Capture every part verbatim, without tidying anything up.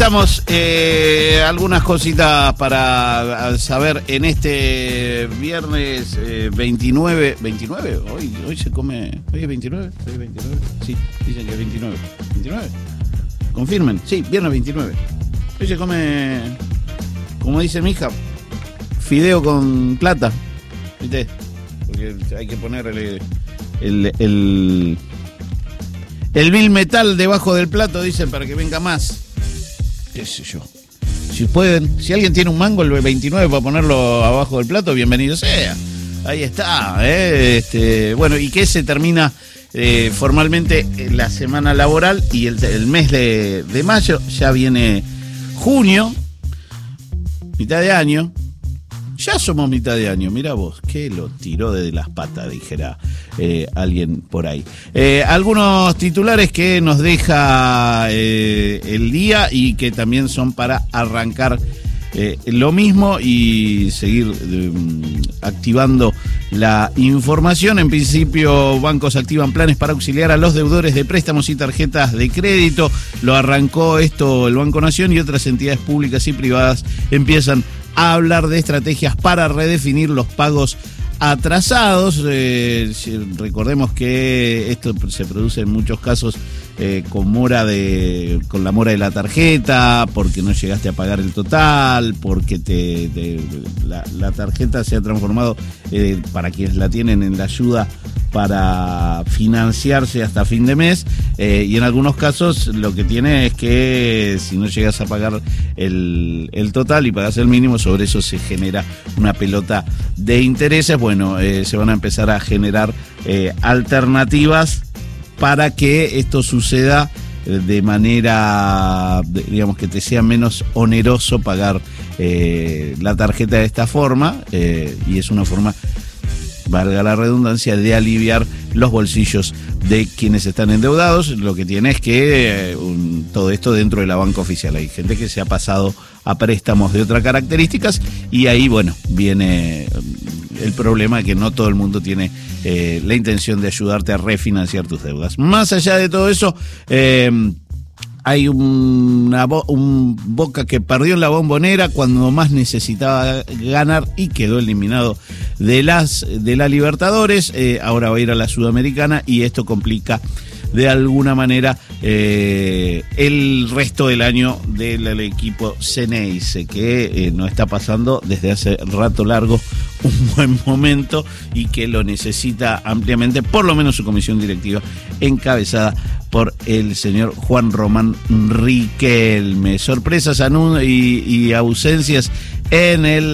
estamos. Eh, algunas cositas para saber en este viernes eh, veintinueve. ¿veintinueve? Hoy, hoy se come. ¿Hoy es veintinueve? ¿Hoy es veintinueve? Sí, dicen que es veintinueve. ¿veintinueve? Confirmen. Sí, viernes veintinueve. Hoy se come, como dice mi hija, fideo con plata. ¿Viste? Porque hay que poner el. El. el El Bill Metal debajo del plato, dicen, para que venga más. Qué sé yo. Si pueden, si alguien tiene un mango el veintinueve para ponerlo abajo del plato, bienvenido sea. Ahí está, ¿eh? Este, bueno, y que se termina eh, formalmente la semana laboral y el, el mes de, de mayo. Ya viene junio, mitad de año. Ya somos mitad de año, mira vos, que lo tiró desde las patas, dijera eh, alguien por ahí. Eh, algunos titulares que nos deja eh, el día y que también son para arrancar eh, lo mismo y seguir eh, activando la información. En principio, bancos activan planes para auxiliar a los deudores de préstamos y tarjetas de crédito. Lo arrancó esto el Banco Nación y otras entidades públicas y privadas empiezan a hablar de estrategias para redefinir los pagos atrasados. Eh, recordemos que esto se produce en muchos casos eh, con mora de con la mora de la tarjeta, porque no llegaste a pagar el total, porque te, te la, la tarjeta se ha transformado eh, para quienes la tienen en la ayuda para financiarse hasta fin de mes, eh, y en algunos casos lo que tiene es que si no llegas a pagar el, el total y pagas el mínimo, sobre eso se genera una pelota de intereses. Bueno, eh, se van a empezar a generar eh, alternativas para que esto suceda de manera, digamos, que te sea menos oneroso pagar eh, la tarjeta de esta forma, eh, y es una forma, valga la redundancia, de aliviar los bolsillos de quienes están endeudados. Lo que tiene es que eh, un, todo esto dentro de la banca oficial. Hay gente que se ha pasado a préstamos de otras características y ahí, bueno, viene el problema de que no todo el mundo tiene eh, la intención de ayudarte a refinanciar tus deudas. Más allá de todo eso, eh, hay una, un Boca que perdió en la Bombonera cuando más necesitaba ganar y quedó eliminado de las de la Libertadores. Eh, ahora va a ir a la Sudamericana y esto complica de alguna manera eh, el resto del año del equipo Ceneice, que eh, no está pasando desde hace rato largo un buen momento y que lo necesita ampliamente, por lo menos su comisión directiva encabezada por el señor Juan Román Riquelme. Sorpresas anun- y, y ausencias en el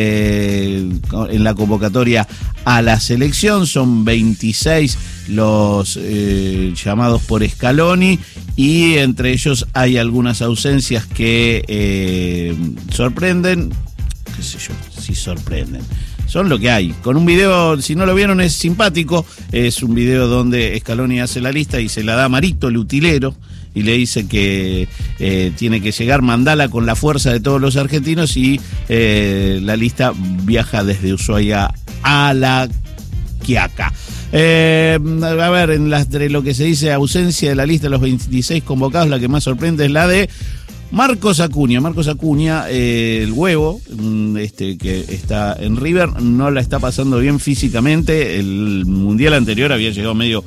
eh, en la convocatoria a la selección. Son veintiséis los eh, llamados por Scaloni y entre ellos hay algunas ausencias que eh, sorprenden, qué sé yo, si sorprenden. Son lo que hay. Con un video, si no lo vieron, es simpático. Es un video donde Scaloni hace la lista y se la da a Marito, el utilero, y le dice que eh, tiene que llegar, mandala con la fuerza de todos los argentinos, y eh, la lista viaja desde Ushuaia a La Quiaca. Eh, a ver, en las, entre lo que se dice ausencia de la lista de los veintiséis convocados, la que más sorprende es la de Marcos Acuña. Marcos Acuña, eh, el huevo, este que está en River, no la está pasando bien físicamente. El mundial anterior había llegado medio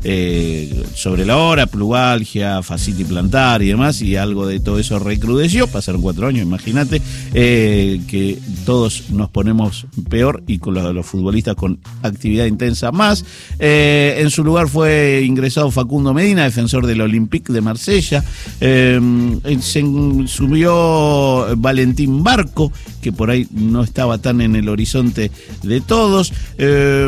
eh, sobre la hora, plubalgia, fascitis plantar y demás, y algo de todo eso recrudeció. Pasaron cuatro años, imagínate, eh, que todos nos ponemos peor, y con los, los futbolistas con actividad intensa más. Eh, en su lugar fue ingresado Facundo Medina, defensor del Olympique de Marsella. Eh, se subió Valentín Barco, que por ahí no estaba tan en el horizonte de todos. Eh,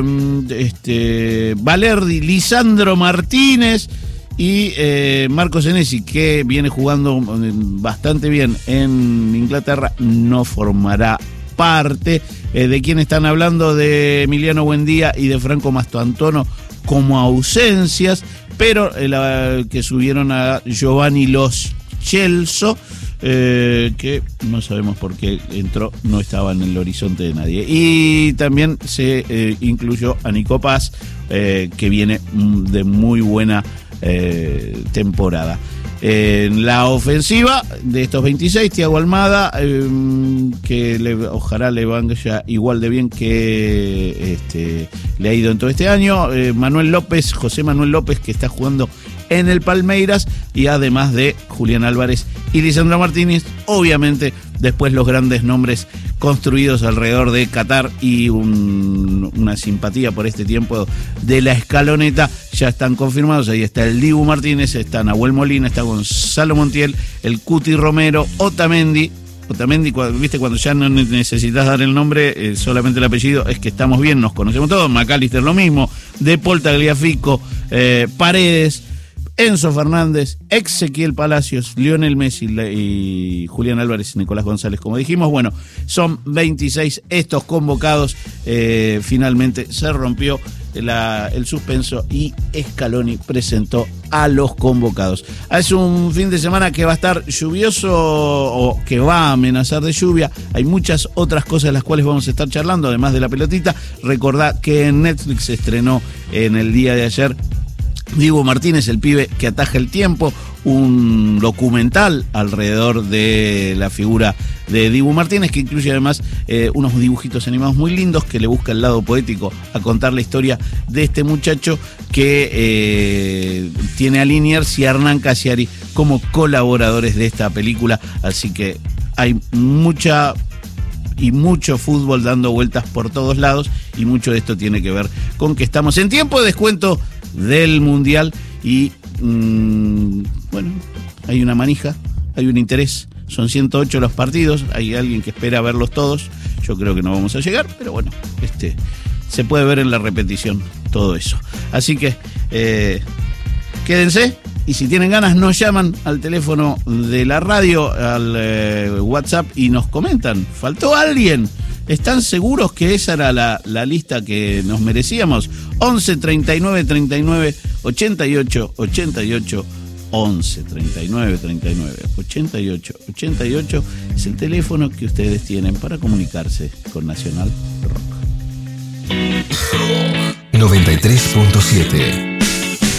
este, Valerdi, Lisandro Martínez y eh, Marco Senesi, que viene jugando bastante bien en Inglaterra, no formará parte. Eh, ¿De quién están hablando? De Emiliano Buendía y de Franco Mastoantuono como ausencias, pero eh, la, que subieron a Giovanni Los Celso, eh, que no sabemos por qué entró, no estaba en el horizonte de nadie. Y también se eh, incluyó a Nico Paz, eh, que viene de muy buena eh, temporada. En la ofensiva de estos veintiséis, Thiago Almada, eh, que le, ojalá le vaya igual de bien que este, le ha ido en todo este año. Eh, Manuel López, José Manuel López, que está jugando en el Palmeiras, y además de Julián Álvarez y Lisandro Martínez, obviamente después los grandes nombres construidos alrededor de Qatar y un, una simpatía por este tiempo de la escaloneta ya están confirmados. Ahí está el Dibu Martínez, está Nahuel Molina, está Gonzalo Montiel, el Cuti Romero, Otamendi. Otamendi, viste, cuando ya no necesitas dar el nombre, eh, solamente el apellido, es que estamos bien, nos conocemos todos. McAllister lo mismo, De Paul, Tagliafico, eh, Paredes, Enzo Fernández, Ezequiel Palacios, Lionel Messi y Julián Álvarez y Nicolás González, como dijimos. Bueno, son veintiséis estos convocados. Eh, finalmente se rompió la, el suspenso y Scaloni presentó a los convocados. Es un fin de semana que va a estar lluvioso o que va a amenazar de lluvia. Hay muchas otras cosas de las cuales vamos a estar charlando, además de la pelotita. Recordá que en Netflix se estrenó en el día de ayer Dibu Martínez, el pibe que ataja el tiempo, un documental alrededor de la figura de Dibu Martínez, que incluye además eh, unos dibujitos animados muy lindos que le busca el lado poético a contar la historia de este muchacho que eh, tiene a Liniers y a Hernán Casiari como colaboradores de esta película. Así que hay mucha y mucho fútbol dando vueltas por todos lados, y mucho de esto tiene que ver con que estamos en tiempo de descuento del Mundial y mmm, bueno, hay una manija, hay un interés, son ciento ocho los partidos, hay alguien que espera verlos todos. Yo creo que no vamos a llegar, pero bueno, este se puede ver en la repetición todo eso. Así que eh, quédense, y si tienen ganas nos llaman al teléfono de la radio, al eh, WhatsApp, y nos comentan, ¿faltó alguien? ¿Están seguros que esa era la, la lista que nos merecíamos? once treinta y nueve treinta y nueve ochenta y ocho ochenta y ocho, once treinta y nueve treinta y nueve ochenta y ocho ochenta y ocho es el teléfono que ustedes tienen para comunicarse con Nacional Rock. noventa y tres punto siete